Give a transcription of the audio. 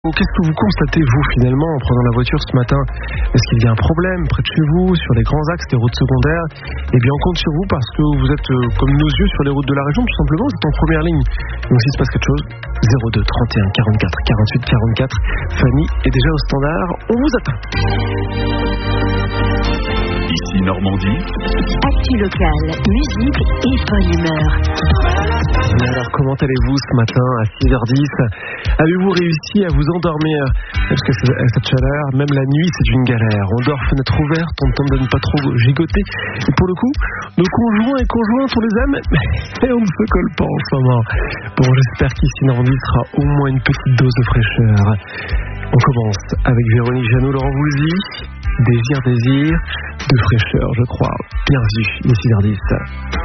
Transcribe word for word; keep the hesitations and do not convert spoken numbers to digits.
Qu'est-ce que vous constatez, vous, finalement, en prenant la voiture ce matin? Est-ce qu'il y a un problème près de chez vous, sur les grands axes des routes secondaires? Eh bien, on compte sur vous parce que vous êtes, euh, comme nos yeux, sur les routes de la région, tout simplement. Vous êtes en première ligne. Donc, s'il se passe quelque chose, zéro deux trente et un quarante-quatre quarante-huit quarante-quatre. Fanny est déjà au standard. On vous attend. Ici Normandie. Actu locale, musique et bonne humeur. Alors, comment allez-vous ce matin à six heures dix? Avez-vous réussi à vous endormir? Parce que cette chaleur, même la nuit, c'est une galère. On dort fenêtre ouverte, on tente de ne pas trop gigoter. Et pour le coup, nos conjoints et conjointes, on les aime, mais on ne se colle pas en ce moment. Bon, j'espère qu'ici Normandie sera au moins une petite dose de fraîcheur. On commence avec Véronique Jeannot, Laurent Voulzy. Désir, désir, de fraîcheur, je crois. Bienvenue, il est six heures dix.